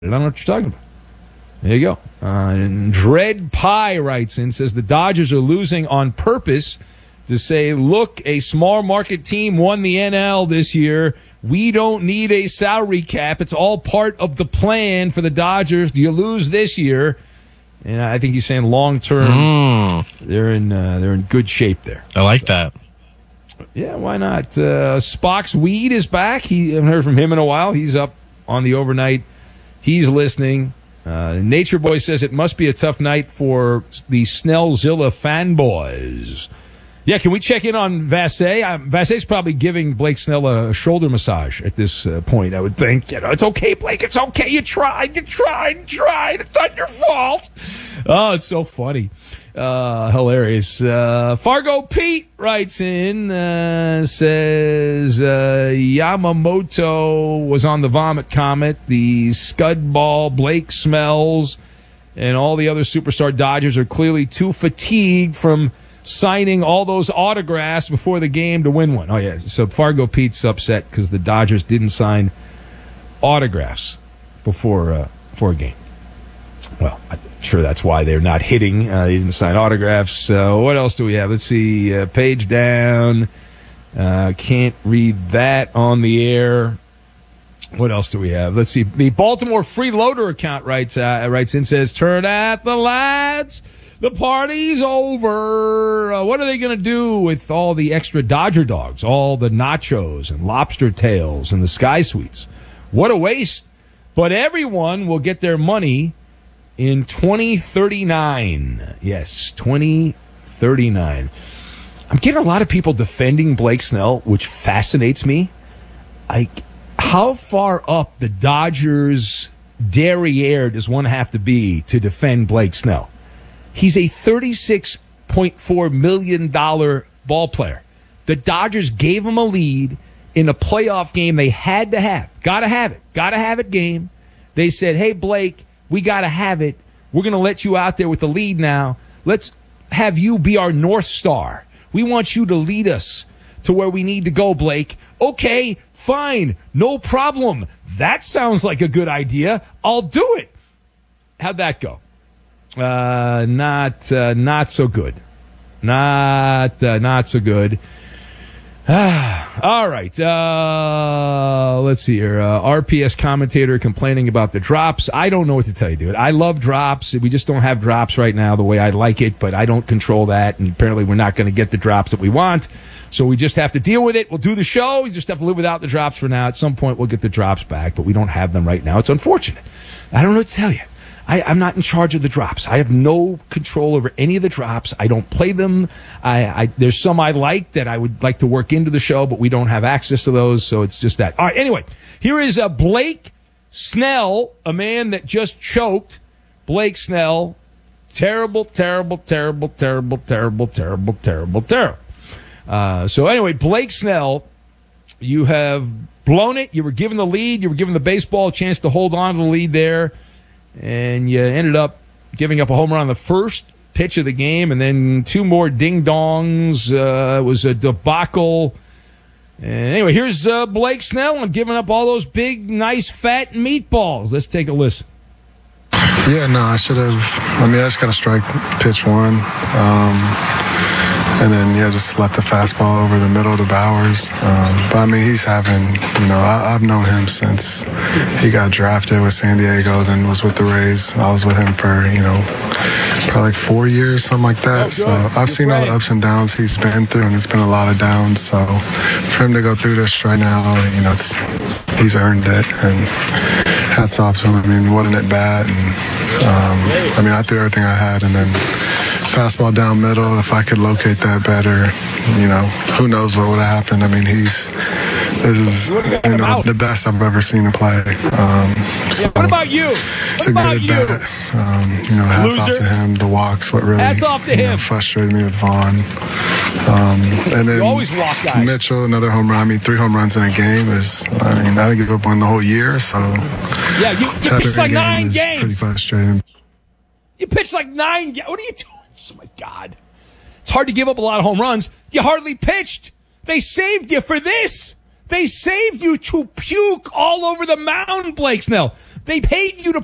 I don't know what you're talking about. There you go. And Dread Pie writes in, says the Dodgers are losing on purpose to say, look, a small market team won the NL this year. We don't need a salary cap. It's all part of the plan for the Dodgers. You lose this year. And I think he's saying long term, they're in good shape there. I like that. Yeah, why not? Spock's Weed is back. I haven't heard from him in a while. He's up on the overnight. He's listening. Nature Boy says it must be a tough night for the Snellzilla fanboys. Yeah, can we check in on Vassay? Vassay's probably giving Blake Snell a shoulder massage at this point, I would think. It's okay, Blake. It's okay. You tried. It's not your fault. Oh, it's so funny. Hilarious. Fargo Pete writes in, says Yamamoto was on the Vomit Comet. The Scud Ball, Blake Smells, and all the other superstar Dodgers are clearly too fatigued from signing all those autographs before the game to win one. Oh, yeah. So Fargo Pete's upset because the Dodgers didn't sign autographs before a game. Well, I'm sure that's why they're not hitting. They didn't sign autographs. What else do we have? Let's see. Page down. Can't read that on the air. What else do we have? Let's see. The Baltimore Freeloader account writes in, says, turn out the lights. The party's over. What are they going to do with all the extra Dodger dogs, all the nachos and lobster tails and the Sky Suites? What a waste. But everyone will get their money in 2039. Yes, 2039. I'm getting a lot of people defending Blake Snell, which fascinates me. How far up the Dodgers' derriere does one have to be to defend Blake Snell? He's a $36.4 million ball player. The Dodgers gave him a lead in a playoff game they had to have. Got to have it game. They said, hey, Blake, we got to have it. We're going to let you out there with the lead now. Let's have you be our North Star. We want you to lead us to where we need to go, Blake. Okay, fine, no problem. That sounds like a good idea. I'll do it. How'd that go? Not so good. Not so good. All right. Let's see here. RPS commentator complaining about the drops. I don't know what to tell you, dude. I love drops. We just don't have drops right now the way I like it, but I don't control that, and apparently we're not going to get the drops that we want, so we just have to deal with it. We'll do the show. We just have to live without the drops for now. At some point, we'll get the drops back, but we don't have them right now. It's unfortunate. I don't know what to tell you. I'm not in charge of the drops. I have no control over any of the drops. I don't play them. There's some I like that I would like to work into the show, but we don't have access to those, so it's just that. All right, anyway, here is Blake Snell, a man that just choked. Blake Snell, terrible. So anyway, Blake Snell, you have blown it. You were given the lead. You were given the baseball a chance to hold on to the lead there. And you ended up giving up a home run on the first pitch of the game, and then two more ding-dongs. It was a debacle. And anyway, here's Blake Snell and giving up all those big, nice, fat meatballs. Let's take a listen. Yeah, no, I should have. I just got a strike pitch one. And then, just left the fastball over the middle to Bowers. But, he's having, I've known him since he got drafted with San Diego, then was with the Rays. I was with him for, probably like 4 years, something like that. So I've seen all the ups and downs he's been through, and it's been a lot of downs. So for him to go through this right now, he's earned it. And hats off to him. What an at-bat. And, I threw everything I had, and then fastball down middle. If I could locate that better, who knows what would have happened. This is the best I've ever seen him play. So what about you? It's a good at bat. Hats off to him. The walks, what really hats off to him. Frustrated me with Vaughn. And then you always walk guys. Mitchell, another home run. 3 home runs in a game is. I didn't give up on the whole year. So yeah, you pitched like 9 games. Pretty frustrating. You pitched like 9 games. What are you doing? Oh, my God. It's hard to give up a lot of home runs. You hardly pitched. They saved you for this. They saved you to puke all over the mound, Blake Snell. They paid you to